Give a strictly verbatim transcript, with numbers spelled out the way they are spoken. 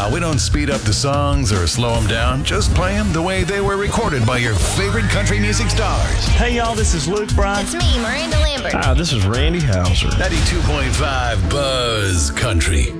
we don't speed up the songs or slow them down. Just play them the way they were recorded by your favorite country music stars. Hey, y'all, this is Luke Bryan. It's me, Miranda Lambert. Hi, this is Randy Houser. ninety-two point five Buzz Country.